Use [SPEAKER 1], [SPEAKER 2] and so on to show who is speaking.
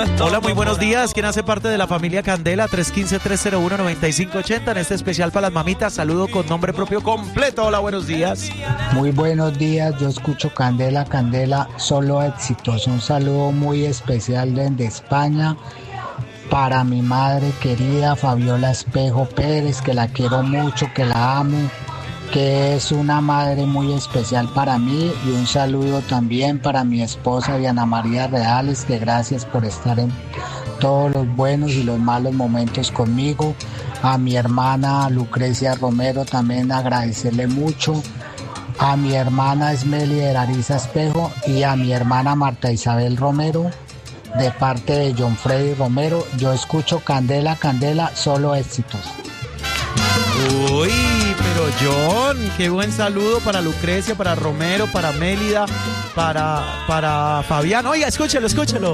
[SPEAKER 1] Hola, muy buenos días. ¿Quién hace parte de la familia Candela? 315-301-9580. En este especial para las mamitas, saludo con nombre propio completo. Hola, buenos días.
[SPEAKER 2] Muy buenos días, yo escucho Candela, Candela, solo éxitos. Un saludo muy especial desde España para mi madre querida Fabiola Espejo Pérez, que la quiero mucho, que la amo, que es una madre muy especial para mí, y un saludo también para mi esposa Diana María Reales, que gracias por estar en todos los buenos y los malos momentos conmigo. A mi hermana Lucrecia Romero también agradecerle mucho, a mi hermana Esmelia Larisa Espejo y a mi hermana Marta Isabel Romero, de parte de John Freddy Romero. Yo escucho Candela, Candela, solo éxitos.
[SPEAKER 1] Uy, pero John, qué buen saludo para Lucrecia, para Romero, para Mélida, para Fabián. Oiga, escúchelo.